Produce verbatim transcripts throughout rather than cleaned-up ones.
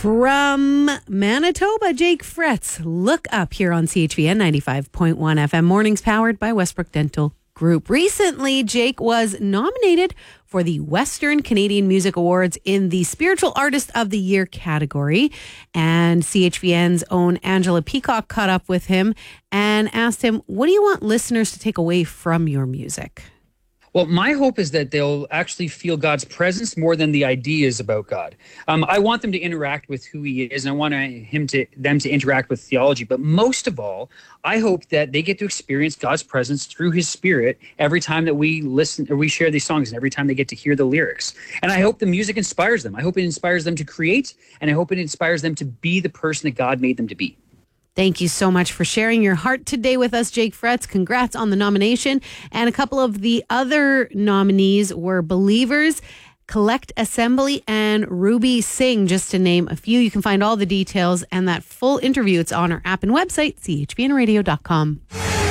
From Manitoba, Jake Fretz, Look Up here on C H V N ninety-five point one F M. Mornings powered by Westbrook Dental Group. Recently, Jake was nominated for the Western Canadian Music Awards in the Spiritual Artist of the Year category. And C H V N's own Angela Peacock caught up with him and asked him, what do you want listeners to take away from your music? Well, my hope is that they'll actually feel God's presence more than the ideas about God. Um, I want them to interact with who he is, and I want him to them to interact with theology. But most of all, I hope that they get to experience God's presence through his spirit every time that we listen or we share these songs, and every time they get to hear the lyrics. And I hope the music inspires them. I hope it inspires them to create, and I hope it inspires them to be the person that God made them to be. Thank you so much for sharing your heart today with us, Jake Fretz. Congrats on the nomination. And a couple of the other nominees were Believers, Collect Assembly, and Ruby Singh, just to name a few. You can find all the details and that full interview. It's on our app and website, c h v n radio dot com.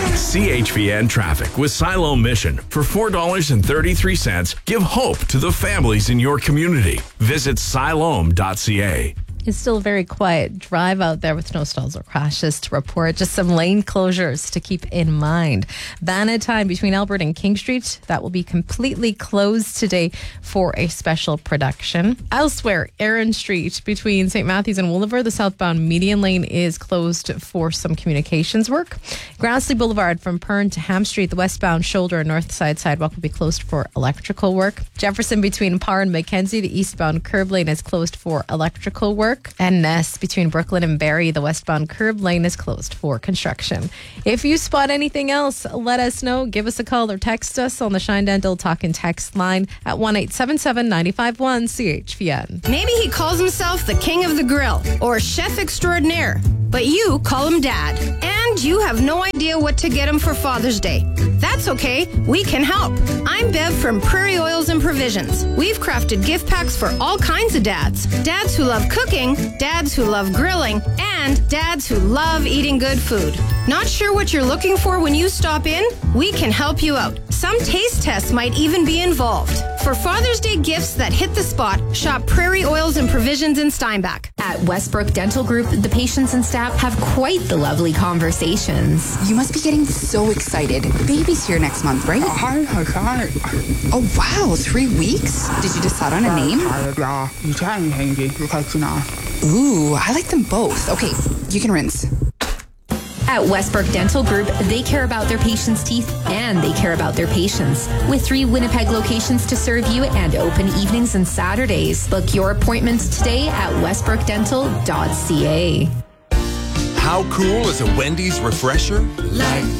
C H V N Traffic with Siloam Mission. For four dollars and thirty-three cents, give hope to the families in your community. Visit siloam dot c a. It's still a very quiet drive out there with no stalls or crashes to report. Just some lane closures to keep in mind. Bannatyne between Albert and King Street, that will be completely closed today for a special production. Elsewhere, Erin Street between Saint Matthews and Wooliver, the southbound median lane is closed for some communications work. Grassley Boulevard from Pern to Ham Street, the westbound shoulder and north side sidewalk will be closed for electrical work. Jefferson between Parr and Mackenzie, the eastbound curb lane is closed for electrical work. And Ness between Brooklyn and Barrie, the westbound curb lane is closed for construction. If you spot anything else, let us know. Give us a call or text us on the Shine Dental Talk and Text line at one eight seven seven, nine five one, C H V N. Maybe he calls himself the king of the grill or chef extraordinaire, but you call him dad. And you have no idea what to get him for Father's Day. That's okay. We can help. I'm Bev from Prairie Oils and Provisions. We've crafted gift packs for all kinds of dads. Dads who love cooking, dads who love grilling, and dads who love eating good food. Not sure what you're looking for when you stop in? We can help you out. Some taste tests might even be involved. For Father's Day gifts that hit the spot, shop Prairie Oils and Provisions in Steinbach. At Westbrook Dental Group, the patients and staff have quite the lovely conversations. You must be getting so excited. Baby's here next month, right? Oh, wow, three weeks? Did you decide on a name? Ooh, I like them both. Okay, you can rinse. At Westbrook Dental Group, they care about their patients' teeth and they care about their patients. With three Winnipeg locations to serve you and open evenings and Saturdays. Book your appointments today at westbrook dental dot c a. How cool is a Wendy's refresher? Like